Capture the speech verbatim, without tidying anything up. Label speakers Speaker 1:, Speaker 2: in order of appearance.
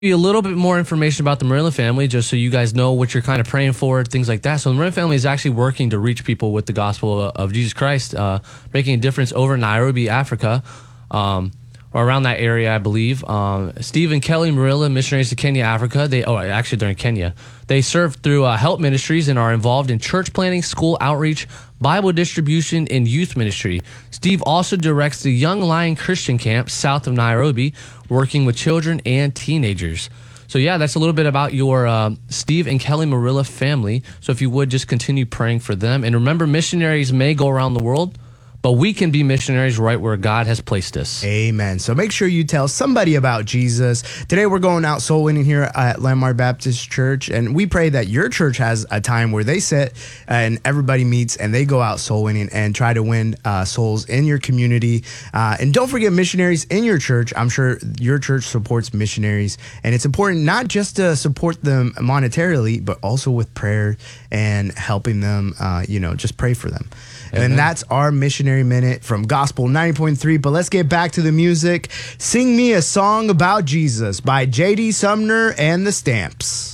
Speaker 1: you a little bit more information about the Marilla family, just so you guys know what you're kind of praying for, things like that. So the Marilla family is actually working to reach people with the gospel of Jesus Christ, uh, making a difference over in Nairobi, Africa, um, or around that area, I believe. Um, Steve and Kelly Marilla, missionaries to Kenya, Africa. They oh, actually they're in Kenya. They serve through uh, help ministries and are involved in church planting, school outreach, Bible distribution, and youth ministry. Steve also directs the Young Lion Christian Camp south of Nairobi, working with children and teenagers. So yeah, that's a little bit about your uh, Steve and Kelly Marilla family. So if you would just continue praying for them. And remember, missionaries may go around the world, but we can be missionaries right where God has placed us.
Speaker 2: Amen. So make sure you tell somebody about Jesus. Today we're going out soul winning here at Landmark Baptist Church, and we pray that your church has a time where they sit and everybody meets and they go out soul winning and try to win uh, souls in your community. Uh, and don't forget missionaries in your church. I'm sure your church supports missionaries, and it's important not just to support them monetarily, but also with prayer and helping them, uh, you know, just pray for them. And then that's our Missionary Minute from Gospel ninety point three. But let's get back to the music. Sing Me a Song About Jesus by J D Sumner and the Stamps.